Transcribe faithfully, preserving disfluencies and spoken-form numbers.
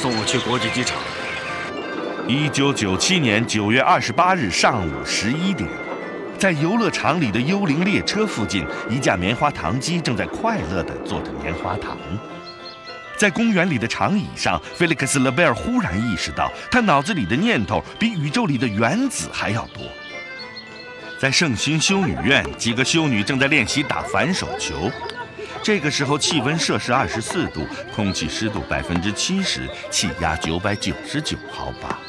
送我去国际机场。 一九九七年九月二十八日上午十一点，在游乐场里的幽灵列车附近，一架棉花糖机正在快乐地做着棉花糖。在公园里的长椅上，菲利克斯·勒贝尔忽然意识到，他脑子里的念头比宇宙里的原子还要多。在圣心修女院，几个修女正在练习打反手球。这个时候，气温摄氏二十四度，空气湿度百分之七十，气压九百九十九毫巴。